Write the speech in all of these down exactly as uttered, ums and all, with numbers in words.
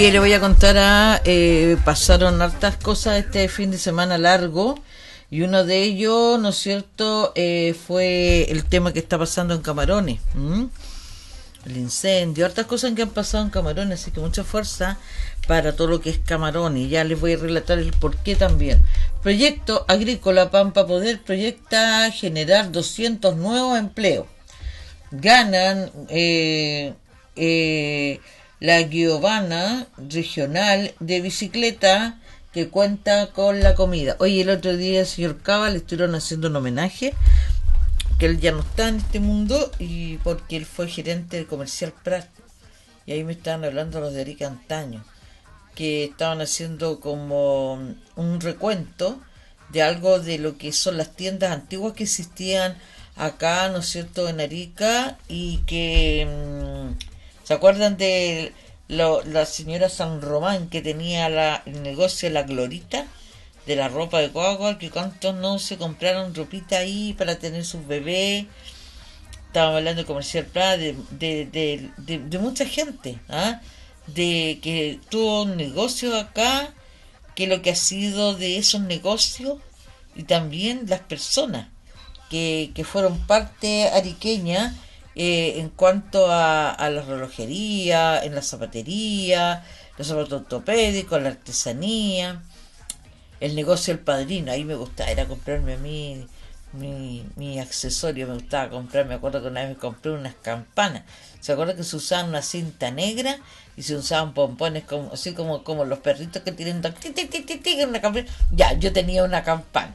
Y le voy a contar a, eh, pasaron hartas cosas este fin de semana largo y uno de ellos, ¿no es cierto?, eh, fue el tema que está pasando en Camarones, ¿m? El incendio, hartas cosas que han pasado en Camarones, así que mucha fuerza para todo lo que es Camarones. Ya les voy a relatar el porqué también. Proyecto Agrícola Pampa Poder proyecta generar doscientos nuevos empleos. Ganan eh, eh, la Giovanna Regional de Bicicleta que cuenta con la comida. Oye, el otro día el señor Cava le estuvieron haciendo un homenaje, que él ya no está en este mundo, y porque él fue gerente de Comercial Prat. Y ahí me estaban hablando los de Arica antaño, que estaban haciendo como un recuento de algo de lo que son las tiendas antiguas que existían acá, ¿no es cierto?, en Arica, y que mmm, ¿se acuerdan de lo, la señora San Román que tenía la, el negocio de la Glorita, de la ropa de guagua, que cuántos no se compraron ropita ahí para tener sus bebés? Estábamos hablando de Comercial Plaza, de, de, de, de, de mucha gente, ¿ah? De que tuvo un negocio acá, que lo que ha sido de esos negocios, y también las personas que, que fueron parte ariqueña eh, en cuanto a, a la relojería, en la zapatería, los zapatos ortopédicos, la artesanía, el negocio del padrino. Ahí me gustaba, era comprarme a mí mi, mi accesorio, me gustaba comprar. Me acuerdo que una vez me compré unas campanas. ¿Se acuerdan que se usaban una cinta negra y se usaban pompones como, así como, como los perritos que tienen una campana? Ya, yo tenía una campana.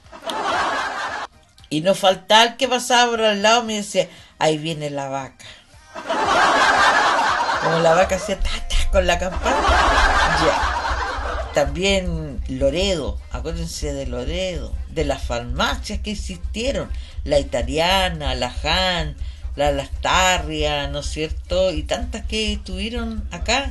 Y no faltaba el que pasaba por al lado, me decía, ahí viene la vaca. Como la vaca hacía tata con la campana. Ya. También Loredo, acuérdense de Loredo, de las farmacias que existieron, la Italiana, la Han, la Lastarria, ¿no es cierto?, y tantas que estuvieron acá.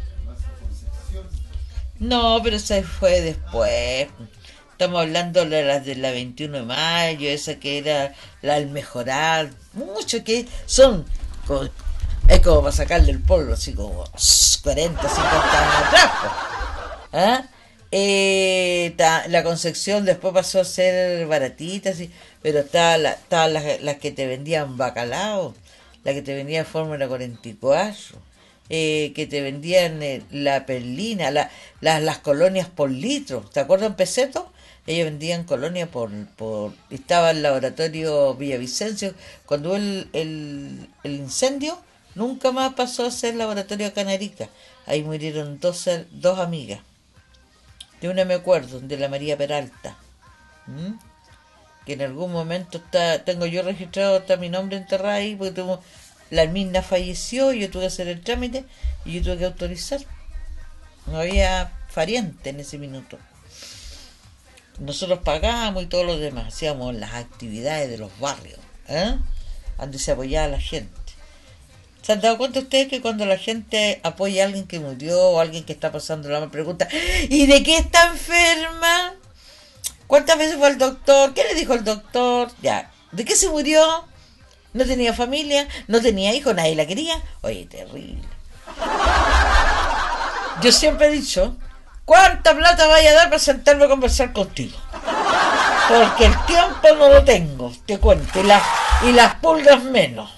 No, pero esa fue después. Estamos hablando de las de la veintiuno de mayo, esa que era la Almejoral, mucho que son, como, es como para sacarle el polvo, así como cuarenta, cincuenta años atrás, ¿ah? Eh, ta, la Concepción después pasó a ser baratita, así, pero estaban la, estaba las, las que te vendían bacalao, la que te vendían Fórmula cuarenta y cuatro, eh, que te vendían eh, la perlina, la, la, las colonias por litro, ¿te acuerdas, Peseto? Ellos vendían colonias por, por... Estaba el laboratorio Villavicencio. Cuando hubo el, el, el incendio, nunca más pasó a ser laboratorio Canarica. Ahí murieron dos, dos amigas. De una me acuerdo, de la María Peralta, ¿Mm? que en algún momento está, tengo yo registrado, está mi nombre enterrado ahí, porque tuvo, la Hermina falleció, y yo tuve que hacer el trámite y yo tuve que autorizar. No había pariente en ese minuto. Nosotros pagábamos y todos los demás, hacíamos las actividades de los barrios, ¿eh? donde se apoyaba a la gente. ¿Se han dado cuenta ustedes que cuando la gente apoya a alguien que murió o a alguien que está pasando la mal, pregunta, ¿y de qué está enferma? ¿Cuántas veces fue al doctor? ¿Qué le dijo el doctor? Ya, ¿de qué se murió? ¿No tenía familia? ¿No tenía hijos? ¿Nadie la quería? Oye, terrible. Yo siempre he dicho, ¿cuánta plata vaya a dar para sentarme a conversar contigo? Porque el tiempo no lo tengo, te cuento, y las, y las pulgas menos.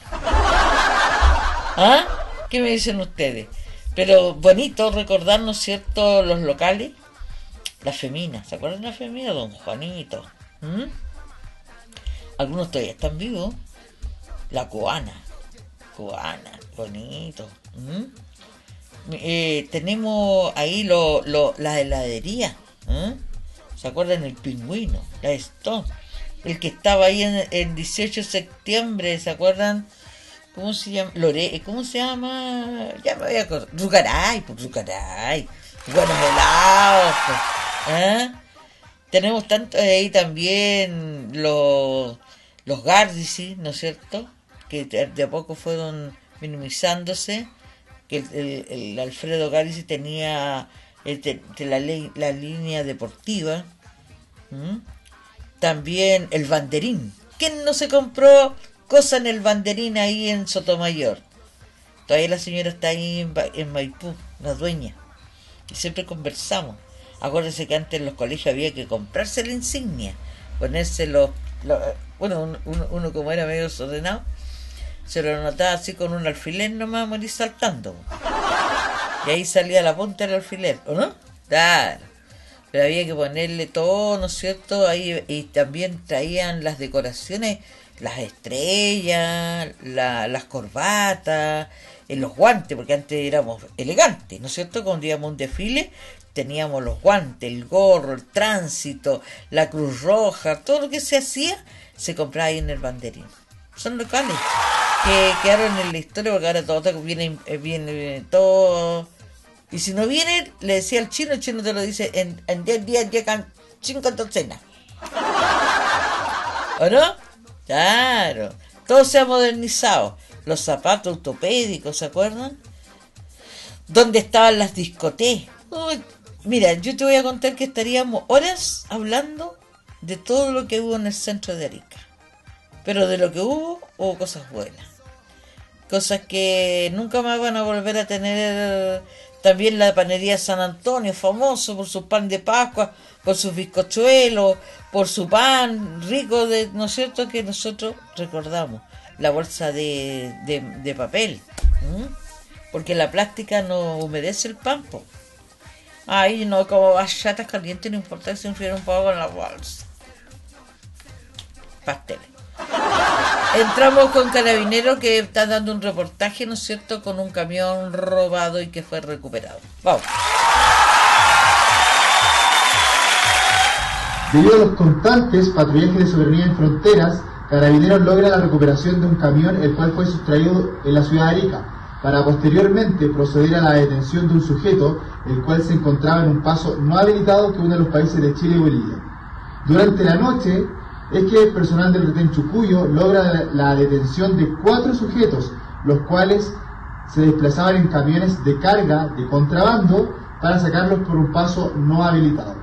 ¿Ah? ¿Qué me dicen ustedes? Pero bonito recordarnos, ¿cierto?, los locales. La Femina, ¿se acuerdan de la Femina? Don Juanito. ¿Mm? Algunos todavía están vivos. La Cubana. Cubana, bonito. ¿Mm? Eh, tenemos ahí lo, lo, la heladería, ¿eh? ¿Se acuerdan? El Pingüino, la Stone, el que estaba ahí en el dieciocho de septiembre, ¿se acuerdan? ¿Cómo se llama? Lore, ¿cómo se llama? Ya me voy a acordar. Rucaray, pues Rucaray, buenos helados, pues, ¿eh? Tenemos tanto ahí también los los Gardici, ¿no es cierto?, que de a poco fueron minimizándose. Que el, el, el Alfredo Gardici tenía el, de, de la, ley, la línea deportiva. ¿Mm? También el banderín. ¿Quién no se compró cosa en el banderín ahí en Sotomayor? Todavía la señora está ahí en, en Maipú, la dueña. y siempre conversamos. Acuérdense que antes en los colegios había que comprarse la insignia, ponerse los, los bueno, uno, uno como era medio desordenado, se lo anotaba así con un alfiler nomás, morir saltando. Y ahí salía la punta del alfiler, ¿o no? Claro. Pero había que ponerle todo, ¿no es cierto? Ahí, y también traían las decoraciones, las estrellas, la, las corbatas, en los guantes, porque antes éramos elegantes, ¿no es cierto? Cuando íbamos a un desfile, teníamos los guantes, el gorro, el tránsito, la Cruz Roja, todo lo que se hacía, se compraba ahí en el banderín. Son locales que quedaron en la historia, porque ahora todo viene, viene todo. Y si no viene, le decía al chino, el chino te lo dice en, en diez días llegan cinco docenas. ¿O no? Claro. Todo se ha modernizado. Los zapatos ortopédicos, ¿se acuerdan? ¿Dónde estaban las discotecas? Uy, mira, yo te voy a contar que estaríamos horas hablando de todo lo que hubo en el centro de Arica. Pero de lo que hubo, hubo cosas buenas. Cosas que nunca más van a volver a tener. También la panería San Antonio, famoso por su pan de Pascua, por sus bizcochuelos, por su pan rico, de, ¿no es cierto?, que nosotros recordamos. La bolsa de, de, de papel. ¿Mm? Porque la plástica no humedece el pan, po. Ay, no, como bachatas calientes, no importa que se enfríe un poco con la bolsa. Pasteles. Entramos con Carabineros, que está dando un reportaje, ¿no es cierto?, con un camión robado y que fue recuperado. Vamos. Debido a los constantes patrullajes de soberanía en fronteras, Carabineros logra la recuperación de un camión, el cual fue sustraído en la ciudad de Arica, para posteriormente proceder a la detención de un sujeto, el cual se encontraba en un paso no habilitado que une los países de Chile y Bolivia. Durante la noche, es que el personal del retén Chucuyo logra la detención de cuatro sujetos, los cuales se desplazaban en camiones de carga de contrabando para sacarlos por un paso no habilitado.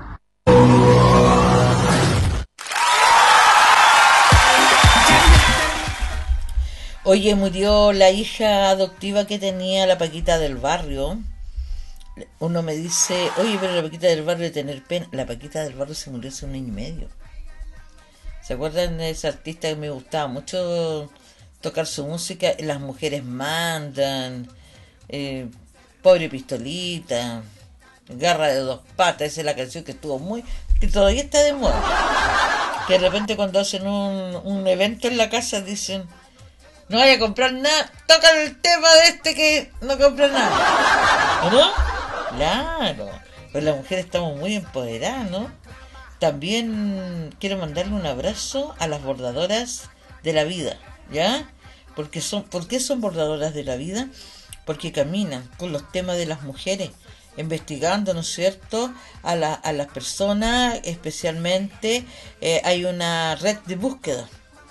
Oye, murió la hija adoptiva que tenía la Paquita del Barrio. Uno me dice, oye, pero la Paquita del Barrio de tener pena. La Paquita del Barrio se murió hace un año y medio. ¿Se acuerdan de esa artista que me gustaba mucho tocar su música? Las mujeres mandan, eh, Pobre Pistolita, Garra de dos patas, esa es la canción que estuvo muy, que todavía está de moda. Que de repente cuando hacen un, un evento en la casa dicen, no vaya a comprar nada, tocan el tema de este que no compra nada. ¿O no? Claro, pues las mujeres estamos muy empoderadas, ¿no? También quiero mandarle un abrazo a las bordadoras de la vida, ¿ya? Porque son, ¿por qué son bordadoras de la vida? Porque caminan con los temas de las mujeres, investigando, ¿no es cierto?, a, la, a las personas, especialmente eh, hay una red de búsqueda,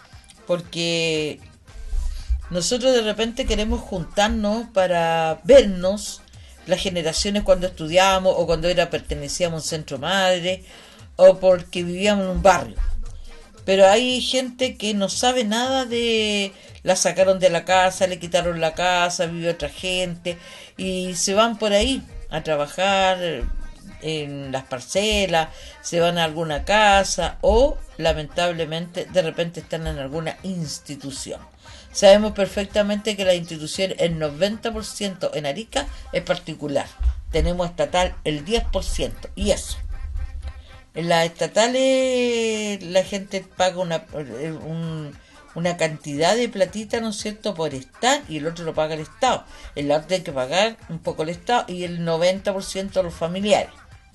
porque nosotros de repente queremos juntarnos para vernos, las generaciones cuando estudiábamos o cuando era pertenecíamos a un centro madre, o porque vivíamos en un barrio. Pero hay gente que no sabe nada de... La sacaron de la casa, le quitaron la casa, vive otra gente, y se van por ahí a trabajar en las parcelas, se van a alguna casa, o lamentablemente de repente están en alguna institución. Sabemos perfectamente que la institución, el noventa por ciento en Arica es particular. Tenemos estatal el diez por ciento, y eso. En las estatales la gente paga una, un, una cantidad de platita, ¿no es cierto?, por estar, y el otro lo paga el Estado. En la otra hay que pagar un poco el Estado y el noventa por ciento los familiares.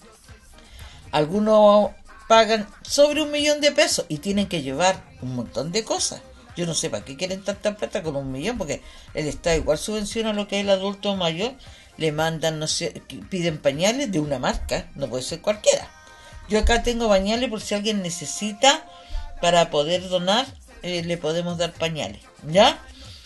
Algunos pagan sobre un millón de pesos y tienen que llevar un montón de cosas. Yo no sé para qué quieren tanta plata con un millón, porque el Estado igual subvenciona lo que es el adulto mayor. Le mandan, no sé, piden pañales de una marca, no puede ser cualquiera. Yo acá tengo pañales por si alguien necesita para poder donar, eh, le podemos dar pañales, ¿ya?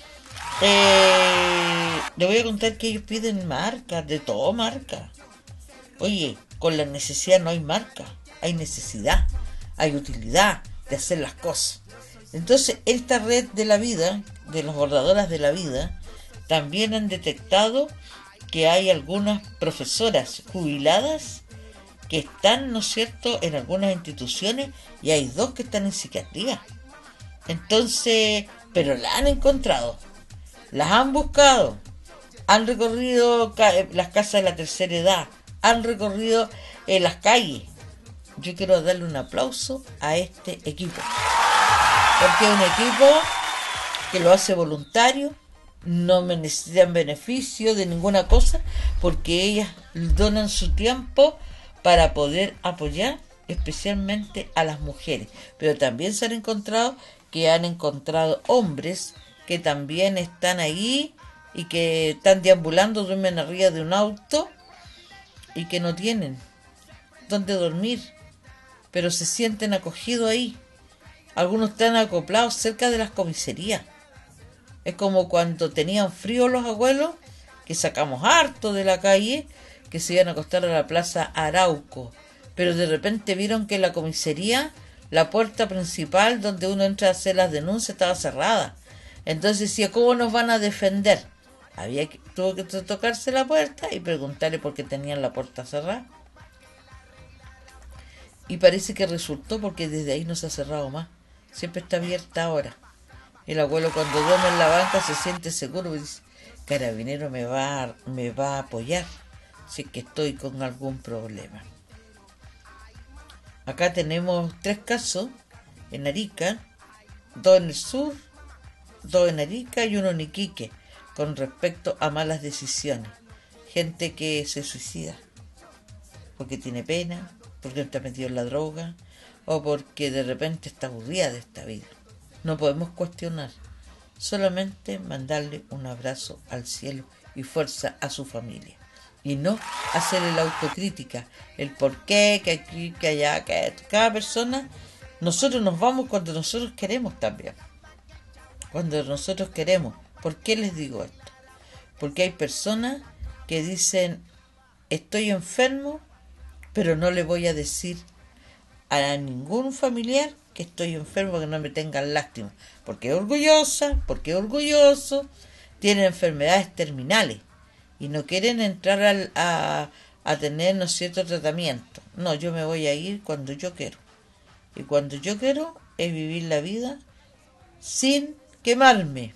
Eh, le voy a contar que ellos piden marcas, de todo marca. Oye, con la necesidad no hay marca, hay necesidad, hay utilidad de hacer las cosas. Entonces, esta red de la vida, de las bordadoras de la vida, también han detectado que hay algunas profesoras jubiladas que están, ¿no es cierto?, en algunas instituciones, y hay dos que están en psiquiatría. Entonces, pero la han encontrado, las han buscado, han recorrido las casas de la tercera edad, han recorrido eh, las calles. Yo quiero darle un aplauso a este equipo, porque es un equipo que lo hace voluntario, no me necesitan beneficio de ninguna cosa, porque ellas donan su tiempo para poder apoyar especialmente a las mujeres. Pero también se han encontrado que han encontrado hombres que también están ahí y que están deambulando, duermen arriba de un auto y que no tienen dónde dormir, pero se sienten acogidos ahí. Algunos están acoplados cerca de las comisarías. Es como cuando tenían frío los abuelos, que sacamos harto de la calle, que se iban a acostar a la plaza Arauco, pero de repente vieron que la comisaría, la puerta principal donde uno entra a hacer las denuncias, estaba cerrada. Entonces decía, ¿cómo nos van a defender? Había que, tuvo que tocarse la puerta y preguntarle por qué tenían la puerta cerrada. Y parece que resultó, porque desde ahí no se ha cerrado más. Siempre está abierta ahora. El abuelo, cuando duerme en la banca, se siente seguro y dice, Carabinero me va a, me va a apoyar si es que estoy con algún problema. Acá tenemos tres casos en Arica, dos en el sur, dos en Arica y uno en Iquique, con respecto a malas decisiones. Gente que se suicida porque tiene pena, porque está metido en la droga, o porque de repente está aburrida de esta vida. No podemos cuestionar, solamente mandarle un abrazo al cielo y fuerza a su familia. Y no hacerle la autocrítica, el por qué, que aquí, que allá, que cada persona. Nosotros nos vamos cuando nosotros queremos también. Cuando nosotros queremos. ¿Por qué les digo esto? Porque hay personas que dicen, estoy enfermo, pero no le voy a decir a ningún familiar que estoy enfermo, que no me tengan lástima, porque es orgullosa, porque es orgulloso, tienen enfermedades terminales y no quieren entrar al, a, a tener, ¿no es cierto?, tratamiento. No, yo me voy a ir cuando yo quiero, y cuando yo quiero es vivir la vida sin quemarme,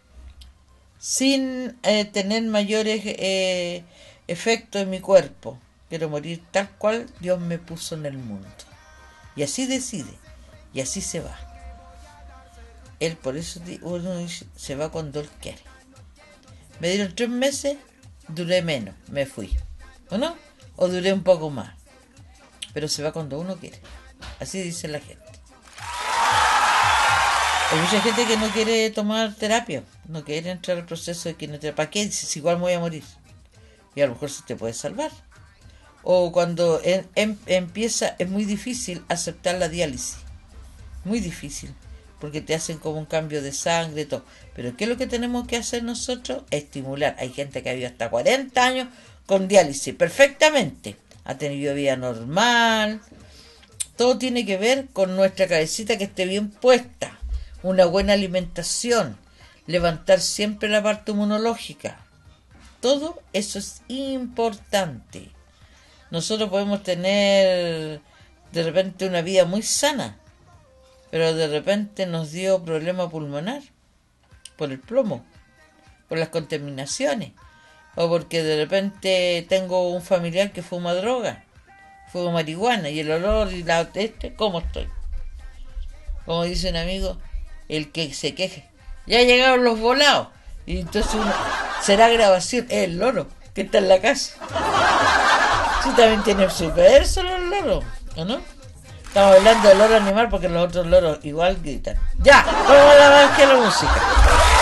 sin eh, tener mayores eh, efectos en mi cuerpo. Quiero morir tal cual Dios me puso en el mundo. Y así decide, y así se va. Él, por eso uno dice, se va cuando él quiere. Me dieron tres meses, duré menos, me fui. ¿O no? O duré un poco más. Pero se va cuando uno quiere. Así dice la gente. Hay mucha gente que no quiere tomar terapia, no quiere entrar al proceso de quimioterapia. ¿Para qué? Si igual me voy a morir. Y a lo mejor se te puede salvar. O cuando en, en, empieza, es muy difícil aceptar la diálisis. Muy difícil. Porque te hacen como un cambio de sangre, todo. Pero ¿qué es lo que tenemos que hacer nosotros? Estimular. Hay gente que ha vivido hasta cuarenta años con diálisis, perfectamente. Ha tenido vida normal. Todo tiene que ver con nuestra cabecita que esté bien puesta. Una buena alimentación. Levantar siempre la parte inmunológica. Todo eso es importante. Nosotros podemos tener de repente una vida muy sana, pero de repente nos dio problema pulmonar por el plomo, por las contaminaciones, o porque de repente tengo un familiar que fuma droga, fuma marihuana, y el olor y la este, ¿cómo estoy? Como dice un amigo, el que se queje, ya llegaron los volados, y entonces uno, será grabación, es el loro que está en la casa. Sí, también tiene su verso los loros, ¿o no? Estamos hablando del loro animal porque los otros loros igual gritan. Ya, vamos a la más que la música.